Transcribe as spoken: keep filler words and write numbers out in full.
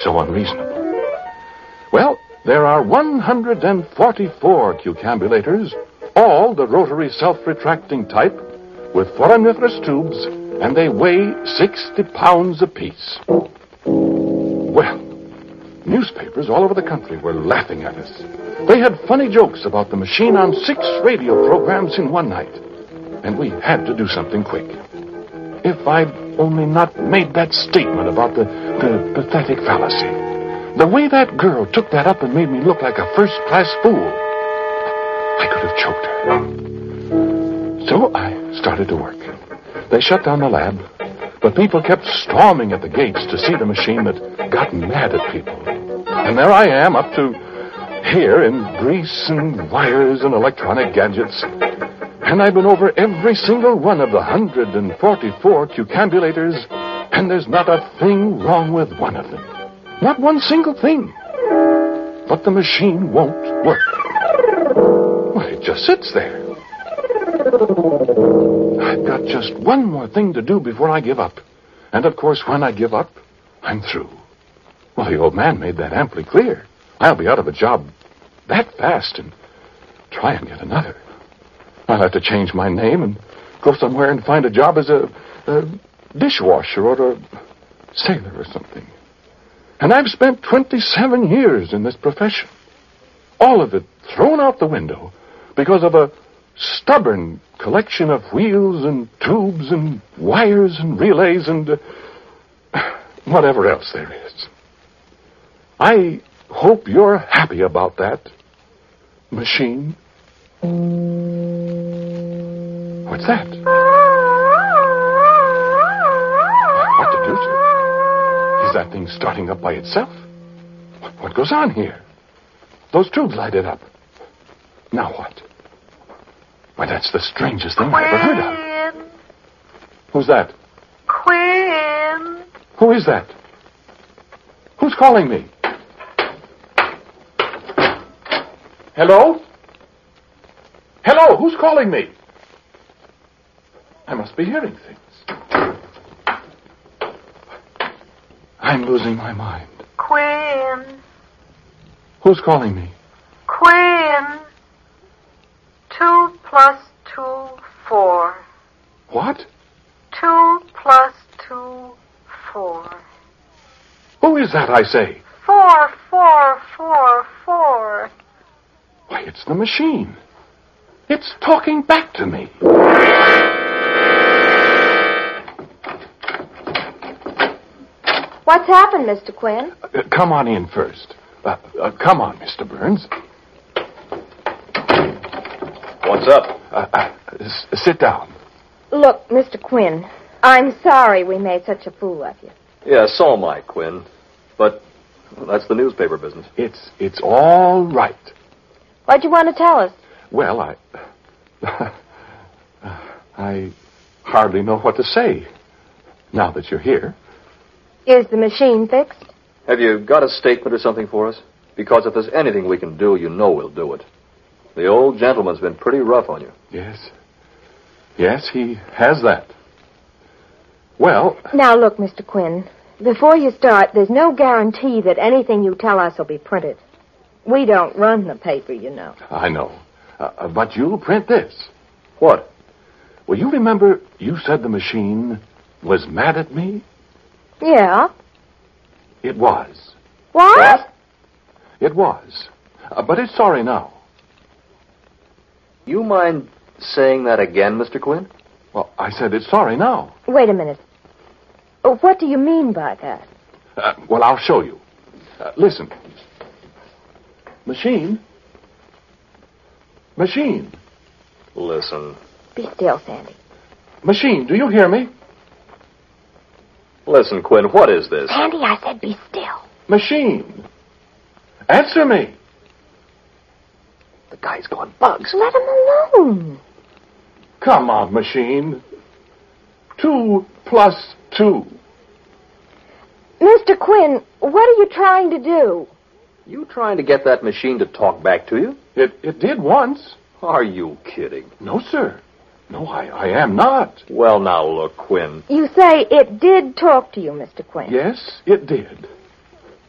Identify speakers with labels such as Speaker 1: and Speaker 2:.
Speaker 1: so unreasonable? Well, there are one hundred forty-four cucambulators, all the rotary self-retracting type, with foramiferous tubes, and they weigh sixty pounds apiece. Well, newspapers all over the country were laughing at us. They had funny jokes about the machine on six radio programs in one night. And we had to do something quick. If I'd only not made that statement about the, the pathetic fallacy. The way that girl took that up and made me look like a first-class fool. I could have choked her. So I started to work. They shut down the lab, but people kept storming at the gates to see the machine that got mad at people. And there I am, up to here in grease and wires and electronic gadgets. And I've been over every single one of the one hundred forty-four cucambulators, and there's not a thing wrong with one of them. Not one single thing. But the machine won't work. Well, it just sits there. I've got just one more thing to do before I give up. And, of course, when I give up, I'm through. Well, the old man made that amply clear. I'll be out of a job that fast and try and get another. I'll have to change my name and go somewhere and find a job as a, a dishwasher or a sailor or something. And I've spent twenty-seven years in this profession. All of it thrown out the window because of a stubborn collection of wheels and tubes and wires and relays and uh, whatever else there is. I hope you're happy about that, machine. What's that? What the deuce? Is that thing starting up by itself? What goes on here? Those tubes lighted up. Now what? Why, that's the strangest thing I ever heard of. Who's that?
Speaker 2: Quinn.
Speaker 1: Who is that? Who's calling me? Hello? Hello, who's calling me? I must be hearing things. I'm losing my mind.
Speaker 2: Quinn.
Speaker 1: Who's calling me?
Speaker 2: Quinn. Two plus two, four.
Speaker 1: What?
Speaker 2: Two plus two, four.
Speaker 1: Who is that, I say?
Speaker 2: Four, four, four, four.
Speaker 1: Why, it's the machine. It's talking back to me.
Speaker 3: What's happened, Mister Quinn?
Speaker 1: Uh, come on in first. Uh, uh, come on, Mister Burns.
Speaker 4: What's up?
Speaker 1: Uh, uh, s- sit down.
Speaker 3: Look, Mister Quinn, I'm sorry we made such a fool of you.
Speaker 4: Yeah, so am I, Quinn. But well, that's the newspaper business.
Speaker 1: It's it's all right.
Speaker 3: What'd you want to tell us?
Speaker 1: Well, I... I hardly know what to say now that you're here.
Speaker 3: Is the machine fixed?
Speaker 4: Have you got a statement or something for us? Because if there's anything we can do, you know we'll do it. The old gentleman's been pretty rough on you.
Speaker 1: Yes. Yes, he has that. Well...
Speaker 3: Now, look, Mister Quinn, before you start, there's no guarantee that anything you tell us will be printed. We don't run the paper, you know.
Speaker 1: I know. Uh, but you'll print this.
Speaker 4: What?
Speaker 1: Well, you remember you said the machine was mad at me?
Speaker 3: Yeah.
Speaker 1: It was.
Speaker 3: What?
Speaker 4: What?
Speaker 1: It was. Uh, but it's sorry now.
Speaker 4: You mind saying that again, Mister Quinn?
Speaker 1: Well, I said it's sorry now.
Speaker 3: Wait a minute. Oh, what do you mean by that?
Speaker 1: Uh, well, I'll show you. Uh, listen. Machine? Machine?
Speaker 4: Listen.
Speaker 3: Be still, Sandy.
Speaker 1: Machine, do you hear me?
Speaker 4: Listen, Quinn, what is this?
Speaker 3: Sandy, I said be still.
Speaker 1: Machine. Answer me.
Speaker 4: The guy's going bugs.
Speaker 3: Let him alone.
Speaker 1: Come on, machine. Two plus two.
Speaker 3: Mister Quinn, what are you trying to do?
Speaker 4: You trying to get that machine to talk back to you?
Speaker 1: It it did once.
Speaker 4: Are you kidding?
Speaker 1: No, sir. No, I, I am not.
Speaker 4: Well, now look, Quinn.
Speaker 3: You say it did talk to you, Mister Quinn.
Speaker 1: Yes, it did.